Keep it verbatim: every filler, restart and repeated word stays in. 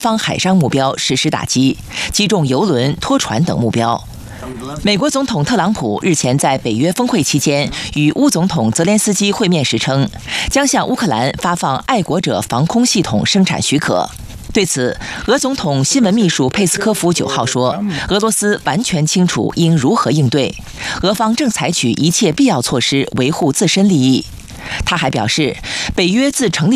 方海上目标实施打击，击中油轮、拖船等目标。美国总统特朗普日前在北约峰会期间与乌总统泽连斯基会面时称，将向乌克兰发放爱国者防空系统生产许可。对此，俄总统新闻秘书佩斯科夫九号说，俄罗斯完全清楚应如何应对，俄方正采取一切必要措施维护自身利益。他还表示，北约自成立